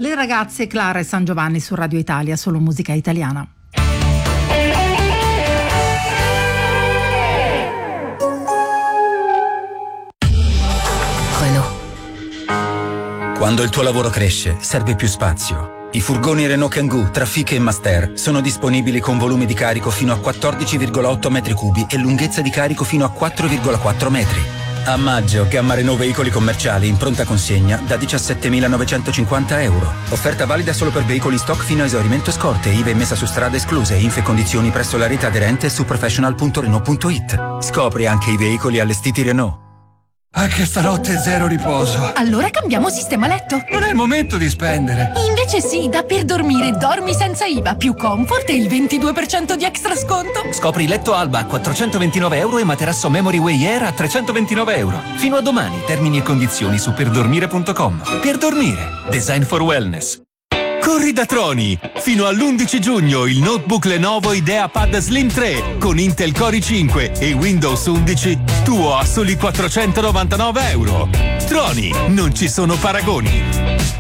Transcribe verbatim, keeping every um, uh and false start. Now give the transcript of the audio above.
Le ragazze Clara e San Giovanni su Radio Italia, solo musica italiana. Renault. Quando il tuo lavoro cresce, serve più spazio. I furgoni Renault Kangoo, Trafic e Master sono disponibili con volumi di carico fino a quattordici virgola otto metri cubi e lunghezza di carico fino a quattro virgola quattro metri. A maggio, gamma Renault veicoli commerciali in pronta consegna da diciassettemilanovecentocinquanta euro. Offerta valida solo per veicoli in stock fino a esaurimento scorte, I V A e messa su strada escluse, info e condizioni presso la rete aderente su professional punto renault punto it. Scopri anche i veicoli allestiti Renault. Anche stanotte zero riposo. Allora cambiamo sistema letto. Non è il momento di spendere. Invece sì, da Per Dormire dormi senza I V A, più comfort e il ventidue per cento di extra sconto. Scopri letto Alba a quattrocentoventinove euro e materasso Memory Way Air a trecentoventinove euro. Fino a domani, termini e condizioni su perdormire punto com. Per dormire, design for wellness. Corri da Troni! Fino all'undici giugno il notebook Lenovo IdeaPad Slim tre con Intel Core i cinque e Windows undici tuo a soli quattrocentonovantanove euro. Troni, non ci sono paragoni!